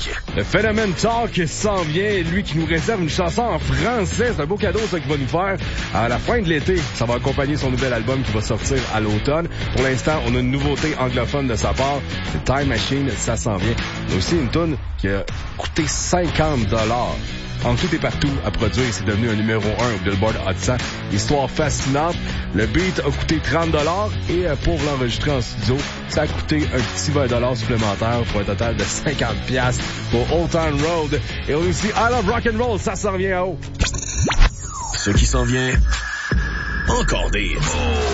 musique. Le Phénomène Talk s'en vient, lui qui nous réserve une chanson en français. C'est un beau cadeau, ça, qu'il va nous faire à la fin de l'été. Ça va accompagner son nouvel album qui va sortir à l'automne. Pour l'instant, on a une nouveauté anglophone de sa part. Le Time Machine, ça s'en vient. Il y a aussi une toune qui a coûté 50$. En tout et partout à produire, c'est devenu un numéro 1 au Billboard Hot 100. Histoire fascinante. Le beat a coûté 30$ et pour l'enregistrer en studio, ça a coûté un petit 20$ supplémentaire pour un total de 50$ pour Old Town Road. Et aussi I Love Rock'n'Roll, ça s'en vient en haut. Ce qui s'en vient, encore des